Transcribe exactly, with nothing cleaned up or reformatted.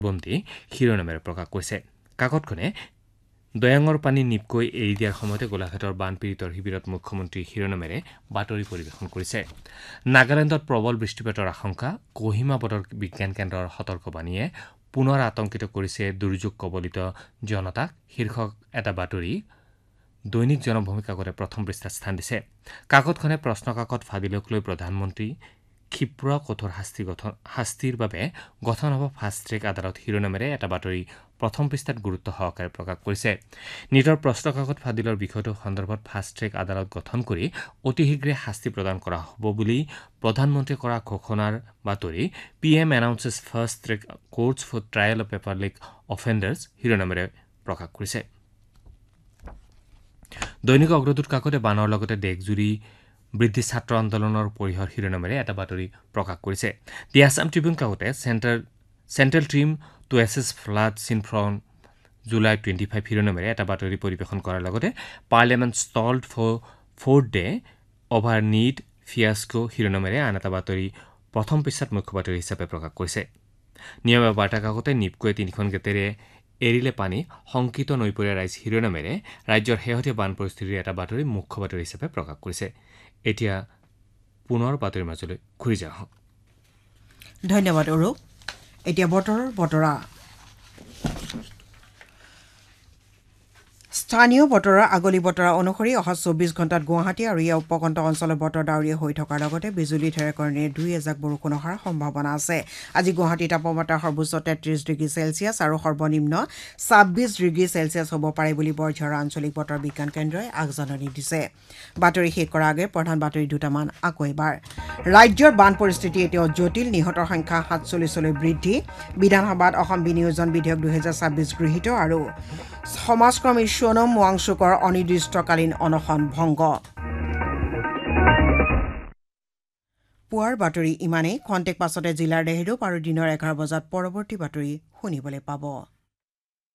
বন্দী শিৰোনামেৰে প্ৰকাশ কৰিছে। কাকতখনে দয়াঙৰ পানী নিপকৈ এৰি দিয়াৰ সময়তে গোলাঘাটৰ বানপীড়িতৰ শিবিৰত মুখ্যমন্ত্ৰী শিৰোনামেৰে বাতৰি পৰিৱেশন কৰিছে। নাগালেণ্ডত প্ৰবল বৃষ্টিপাতৰ আশংকা, কহিমা বতৰ বিজ্ঞান কেন্দ্ৰৰ সতৰ্কবাণীয়ে পুনৰ আতংকিত কৰিছে দুৰ্যোগ কবলিত জনতাক শীৰ্ষক এটা বাতৰি দৈনিক জনভূমি কাকতে প্ৰথম পৃষ্ঠাত স্থান দিছে। কাকতখনে প্ৰশ্নকাকত ফাদিলক লৈ প্ৰধানমন্ত্ৰী ক্ষীপ্ৰ কঠোৰ শাস্তি গঠন শাস্তিৰ বাবে গঠন হ'ব ফাষ্ট ট্ৰেক আদালত শিৰোনামেৰে এটা বাতৰি প্ৰথম পৃষ্ঠাত গুৰুত্ব সহকাৰে প্ৰকাশ কৰিছে। নিটৰ প্ৰশ্নকাকত ফাদিলৰ বিষয়টো সন্দৰ্ভত ফাষ্ট ট্ৰেক আদালত গঠন কৰি অতি শীঘ্ৰে শাস্তি প্ৰদান কৰা হ'ব বুলি প্ৰধানমন্ত্ৰীয়ে কৰা ঘোষণাৰ বাতৰি P M এনাউন্সেছ fast track courts for trial of পেপাৰলিক অফেণ্ডাৰ্ছ শিৰোনামেৰে প্ৰকাশ কৰিছে। দৈনিক অগ্ৰদূত কাকতে বানৰ লগতে দেশজুৰি বৃদ্ধি ছাত্ৰ আন্দোলনৰ পৰিসৰ শিৰোনামেৰে এটা বাতৰি প্ৰকাশ কৰিছে। দি Assam Tribune কাকতে centre central trim two assess flood চিন ফ্ৰম জুলাই টুৱেণ্টি ফাইভ শিৰোনামেৰে এটা বাতৰি পৰিৱেশন কৰাৰ লগতে parliament ষ্টল্ড for fourth day over need ফিয়াস্কো শিৰোনামেৰে আন এটা বাতৰি প্ৰথম পৃষ্ঠাত মুখ্য বাতৰি হিচাপে প্ৰকাশ কৰিছে। নিয়মীয়া বাৰ্তা কাকতে নিপকৈ তিনিখন গেটেৰে এৰিলে পানী শংকিত নৈপৰীয়া ৰাইজ শিৰোনামেৰে ৰাজ্যৰ শেহতীয়া বান পৰিস্থিতিৰ এটা বাতৰি মুখ্য বাতৰি হিচাপে প্ৰকাশ কৰিছে। এতিয়া পুনৰ বাতৰিৰ মাজলৈ ঘূৰি যাওঁ। ধন্যবাদ অৰূপ। এতিয়া বতৰৰ বতৰা। স্থানীয় বতৰৰ আগলি বতৰা অনুসৰি অহা চৌব্বিছ ঘণ্টাত গুৱাহাটী আৰু ইয়াৰ উপকণ্ঠ অঞ্চলৰ বতৰ ডাৱৰীয়া হৈ থকাৰ লগতে বিজুলী ঢেৰেকণিৰে দুই এজাক বৰষুণ অহাৰ সম্ভাৱনা আছে। আজি গুৱাহাটীৰ তাপমাত্ৰা সৰ্বোচ্চ তেত্ৰিছ ডিগ্ৰী চেলছিয়াছ আৰু সৰ্বনিম্ন ছাব্বিছ ডিগ্ৰী চেলছিয়াছ হ'ব পাৰে বুলি বৰঝাৰ আঞ্চলিক বতৰ বিজ্ঞান কেন্দ্ৰই আগজাননী দিছে। বাতৰি শেষ কৰাৰ আগে প্ৰধান বাতৰি দুটামান আকৌ এবাৰ। ৰাজ্যৰ বান পৰিস্থিতি এতিয়াও জটিল, নিহতৰ সংখ্যা সাতচল্লিছলৈ বৃদ্ধি। বিধানসভাত অসম বিনিয়োজন বিধেয়ক দুহেজাৰ ছাব্বিছ গৃহীত আৰু সমাজকৰ্মী সোণম ৱাংচুকৰ অনিৰ্দিষ্টকালীন অনশন ভংগ। পুৱাৰ বাতৰি ইমানেই। খন্তেক পাছতে জিলাৰ দেহৰূপ আৰু দিনৰ এঘাৰ বজাত পৰৱৰ্তী বাতৰি শুনিবলৈ পাব।